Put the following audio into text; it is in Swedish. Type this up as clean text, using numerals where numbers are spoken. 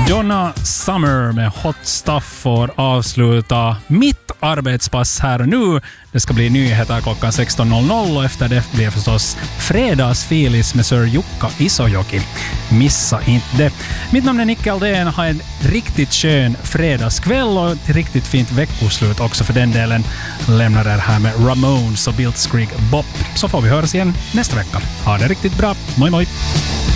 Donna Summer med Hot Stuff får avsluta mitt arbetspass här och nu. Det ska bli nyheter klockan 16.00 och efter det blir förstås fredagsfilis med Sir Jukka Isojoki. Missa inte det. Mitt namn är Nicke Aldén. Ha en riktigt skön fredagskväll och ett riktigt fint veckoslut också för den delen. Lämnar det här med Ramones och Biltskrieg Bop, så får vi höras igen nästa vecka. Ha det riktigt bra. Moi moi!